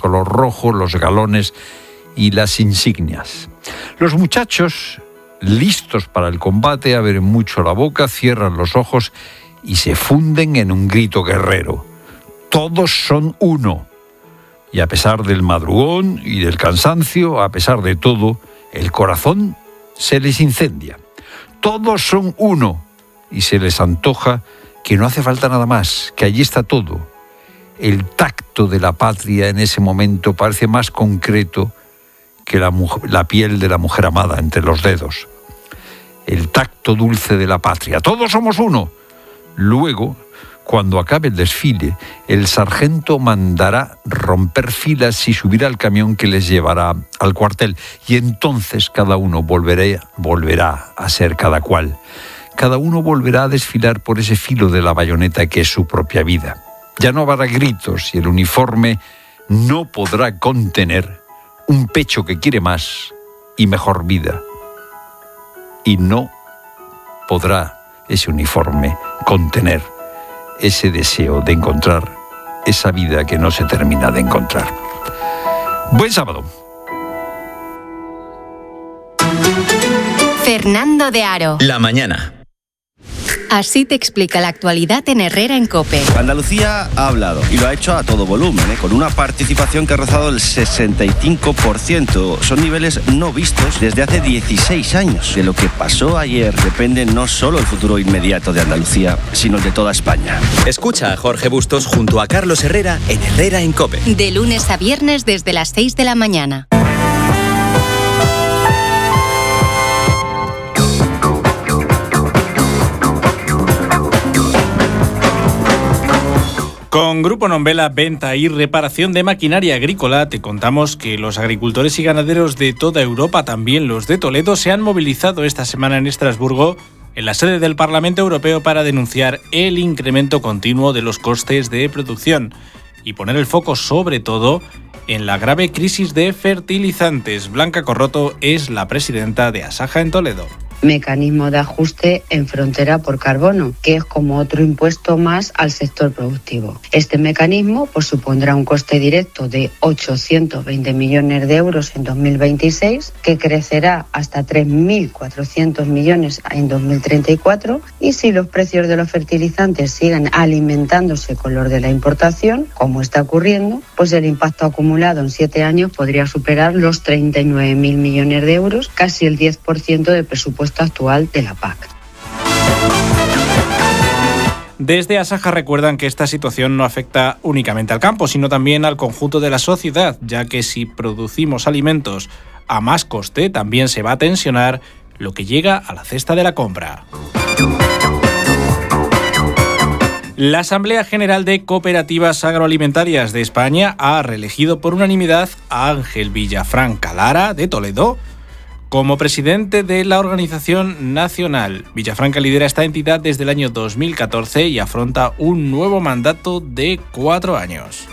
color rojo, los galones y las insignias. Los muchachos, listos para el combate, abren mucho la boca, cierran los ojos y se funden en un grito guerrero. Todos son uno. Y a pesar del madrugón y del cansancio, a pesar de todo, el corazón se les incendia. Todos son uno y se les antoja que no hace falta nada más, que allí está todo. El tacto de la patria en ese momento parece más concreto que la piel de la mujer amada entre los dedos. El tacto dulce de la patria. Todos somos uno. Luego, cuando acabe el desfile, el sargento mandará romper filas y subir al camión que les llevará al cuartel. Y entonces cada uno volverá a ser cada cual. Cada uno volverá a desfilar por ese filo de la bayoneta que es su propia vida. Ya no habrá gritos y el uniforme no podrá contener un pecho que quiere más y mejor vida. Y no podrá ese uniforme contener ese deseo de encontrar esa vida que no se termina de encontrar. Buen sábado. Fernando de Aro. La mañana. Así te explica la actualidad en Herrera en COPE. Andalucía ha hablado y lo ha hecho a todo volumen, con una participación que ha rozado el 65%. Son niveles no vistos desde hace 16 años. De lo que pasó ayer depende no solo el futuro inmediato de Andalucía, sino el de toda España. Escucha a Jorge Bustos junto a Carlos Herrera en Herrera en COPE. De lunes a viernes desde las 6 de la mañana. Con Grupo Nombela, venta y reparación de maquinaria agrícola, te contamos que los agricultores y ganaderos de toda Europa, también los de Toledo, se han movilizado esta semana en Estrasburgo, en la sede del Parlamento Europeo, para denunciar el incremento continuo de los costes de producción y poner el foco sobre todo en la grave crisis de fertilizantes. Blanca Corroto es la presidenta de Asaja en Toledo. Mecanismo de ajuste en frontera por carbono, que es como otro impuesto más al sector productivo. Este mecanismo supondrá un coste directo de 820 millones de euros en 2026, que crecerá hasta 3.400 millones en 2034, y si los precios de los fertilizantes siguen alimentándose con los de la importación, como está ocurriendo, pues el impacto acumulado en 7 años podría superar los 39.000 millones de euros, casi el 10% del presupuesto actual de la PAC. Desde Asaja recuerdan que esta situación no afecta únicamente al campo, sino también al conjunto de la sociedad, ya que si producimos alimentos a más coste, también se va a tensionar lo que llega a la cesta de la compra. La Asamblea General de Cooperativas Agroalimentarias de España ha reelegido por unanimidad a Ángel Villafranca Lara, de Toledo, como presidente de la organización nacional. Villafranca lidera esta entidad desde el año 2014 y afronta un nuevo mandato de 4 años.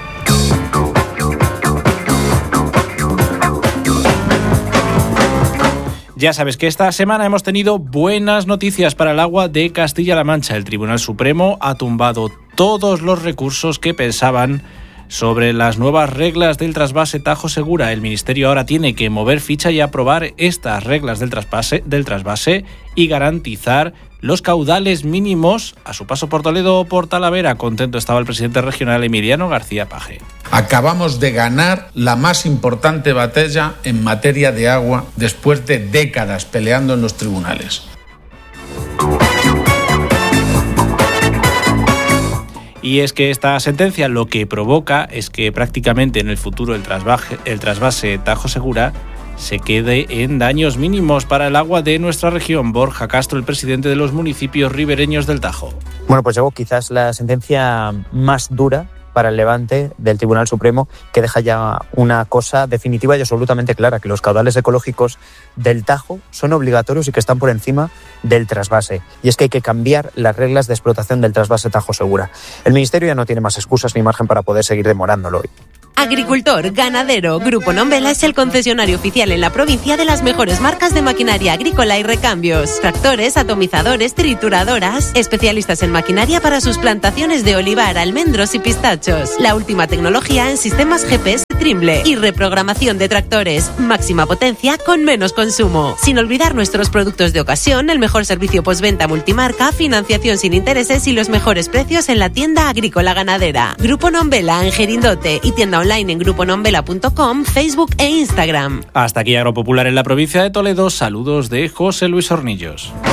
Ya sabes que esta semana hemos tenido buenas noticias para el agua de Castilla-La Mancha. El Tribunal Supremo ha tumbado todos los recursos que pensaban sobre las nuevas reglas del trasvase Tajo Segura. El Ministerio ahora tiene que mover ficha y aprobar estas reglas del trasvase y garantizar los caudales mínimos a su paso por Toledo o por Talavera. Contento estaba el presidente regional Emiliano García Paje. Acabamos de ganar la más importante batalla en materia de agua después de décadas peleando en los tribunales. Y es que esta sentencia lo que provoca es que prácticamente en el futuro el trasvase Tajo Segura se quede en daños mínimos para el agua de nuestra región. Borja Castro, el presidente de los municipios ribereños del Tajo. Bueno, pues llegó quizás la sentencia más dura para el Levante del Tribunal Supremo, que deja ya una cosa definitiva y absolutamente clara, que los caudales ecológicos del Tajo son obligatorios y que están por encima del trasvase. Y es que hay que cambiar las reglas de explotación del trasvase Tajo Segura. El Ministerio ya no tiene más excusas ni margen para poder seguir demorándolo. Agricultor, ganadero, Grupo Nombela es el concesionario oficial en la provincia de las mejores marcas de maquinaria agrícola y recambios. Tractores, atomizadores, trituradoras, especialistas en maquinaria para sus plantaciones de olivar, almendros y pistachos. La última tecnología en sistemas GPS Trimble y reprogramación de tractores. Máxima potencia con menos consumo. Sin olvidar nuestros productos de ocasión, el mejor servicio postventa multimarca, financiación sin intereses y los mejores precios en la tienda agrícola ganadera. Grupo Nombela en Gerindote y tienda online en gruponombela.com, Facebook e Instagram. Hasta aquí Agropopular en la provincia de Toledo. Saludos de José Luis Hornillos.